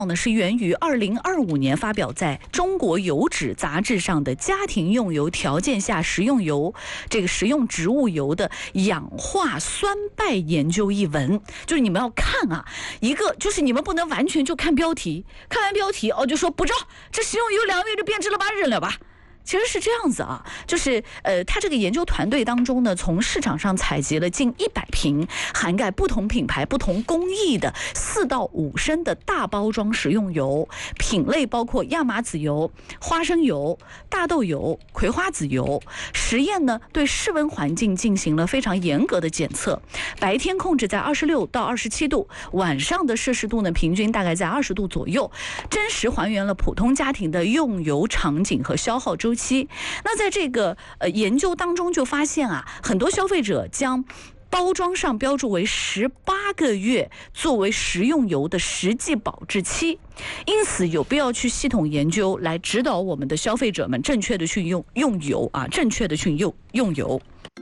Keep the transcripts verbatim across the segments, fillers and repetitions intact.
呢是源于二零二五年发表在中国油脂杂志上的家庭用油条件下食用油这个食用植物油的氧化酸败研究一文。就是你们要看啊，一个就是你们不能完全就看标题，看完标题哦就说不知道这食用油两个月就变质了吧，扔了吧。其实是这样子啊，就是呃，他这个研究团队当中呢，从市场上采集了近一百瓶涵盖不同品牌、不同工艺的四到五升的大包装食用油，品类包括亚麻籽油、花生油、大豆油、葵花籽油。实验呢，对室温环境进行了非常严格的检测，白天控制在二十六到二十七度，晚上的摄氏度呢，平均大概在二十度左右，真实还原了普通家庭的用油场景和消耗周期。那在这个呃研究当中就发现啊，很多消费者将包装上标注为十八个月作为食用油的实际保质期，因此有必要去系统研究来指导我们的消费者们正确的去用用油啊，正确的去用用油。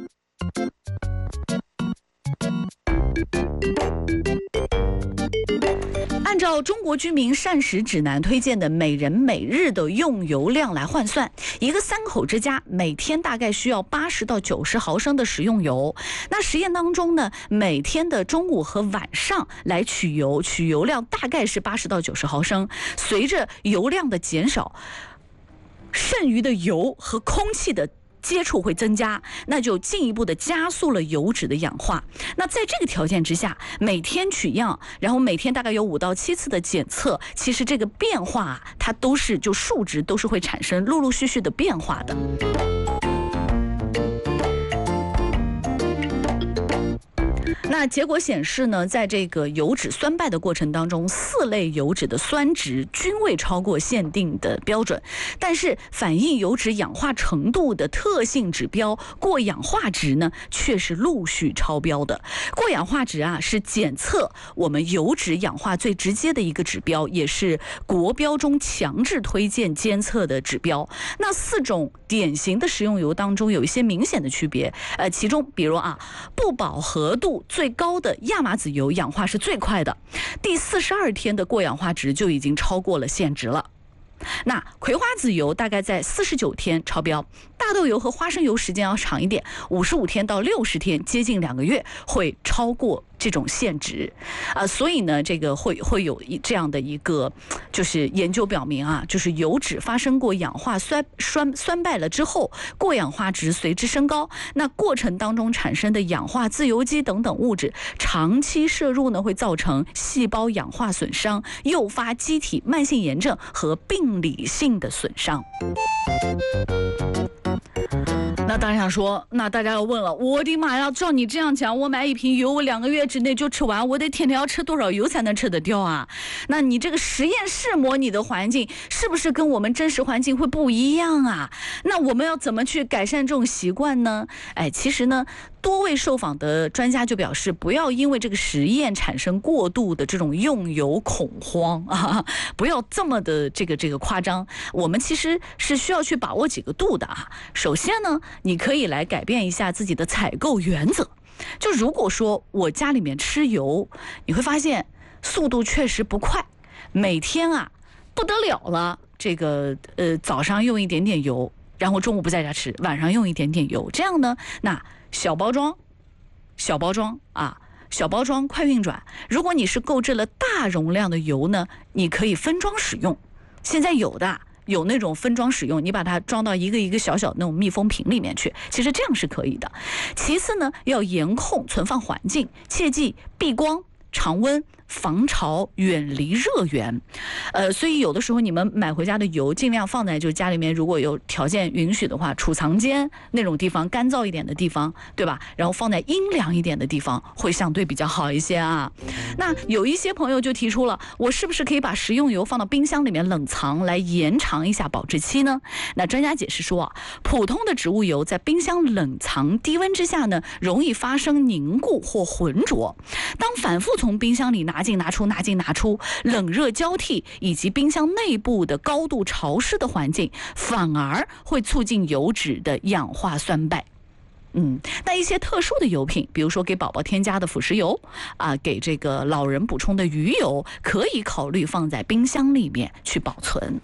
按照中国居民膳食指南推荐的每人每日的用油量来换算，一个三口之家每天大概需要八十到九十毫升的食用油。那实验当中呢，每天的中午和晚上来取油，取油量大概是八十到九十毫升。随着油量的减少，剩余的油和空气的接触会增加，那就进一步的加速了油脂的氧化。那在这个条件之下，每天取样，然后每天大概有五到七次的检测，其实这个变化啊，它都是就数值都是会产生陆陆续续的变化的。那结果显示呢，在这个油脂酸败的过程当中，四类油脂的酸值均未超过限定的标准，但是反映油脂氧化程度的特性指标过氧化值呢，却是陆续超标的。过氧化值啊，是检测我们油脂氧化最直接的一个指标，也是国标中强制推荐监测的指标。那四种典型的食用油当中有一些明显的区别，呃，其中比如啊，不饱和度最高的亚麻籽油氧化是最快的，第四十二天的过氧化值就已经超过了限值了。那葵花籽油大概在四十九天超标，大豆油和花生油时间要长一点，五十五天到六十天，接近两个月会超过这种限值啊、呃，所以呢，这个会会有一这样的一个，就是研究表明啊，就是油脂发生过氧化酸酸酸败了之后，过氧化值随之升高。那过程当中产生的氧化自由基等等物质，长期摄入呢，会造成细胞氧化损伤，诱发机体慢性炎症和病理性的损伤。那大家想说，那大家要问了，我的妈呀，照你这样讲，我买一瓶油，我两个月之内就吃完，我得天天要吃多少油才能吃得掉啊？那你这个实验室模拟的环境是不是跟我们真实环境会不一样啊？那我们要怎么去改善这种习惯呢？哎，其实呢，多位受访的专家就表示，不要因为这个实验产生过度的这种用油恐慌啊，不要这么的这个这个夸张。我们其实是需要去把握几个度的啊。首先呢，你可以来改变一下自己的采购原则。就如果说我家里面吃油，你会发现速度确实不快，每天啊不得了了，这个呃早上用一点点油，然后中午不在家吃，晚上用一点点油，这样呢，那小包装，小包装啊，小包装快运转。如果你是购置了大容量的油呢，你可以分装使用。现在有的有那种分装使用，你把它装到一个一个小小那种密封瓶里面去，其实这样是可以的。其次呢，要严控存放环境，切记避光、常温、防潮，远离热源。呃，所以有的时候你们买回家的油，尽量放在就家里面，如果有条件允许的话，储藏间那种地方，干燥一点的地方，对吧？然后放在阴凉一点的地方，会相对比较好一些啊。那有一些朋友就提出了，我是不是可以把食用油放到冰箱里面冷藏，来延长一下保质期呢？那专家解释说啊，普通的植物油在冰箱冷藏低温之下呢，容易发生凝固或浑浊。当反复从冰箱里拿进拿出拿进拿出，冷热交替以及冰箱内部的高度潮湿的环境，反而会促进油脂的氧化酸败。 嗯，那一些特殊的油品，比如说给宝宝添加的辅食油啊，给这个老人补充的鱼油，可以考虑放在冰箱里面去保存。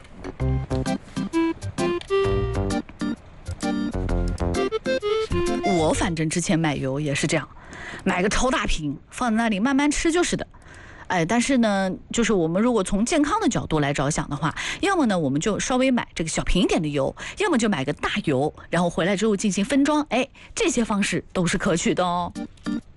我反正之前买油也是这样，买个超大瓶放在那里慢慢吃就是的。哎，但是呢，就是我们如果从健康的角度来着想的话，要么呢我们就稍微买这个小瓶一点的油，要么就买个大油，然后回来之后进行分装。哎，这些方式都是可取的哦。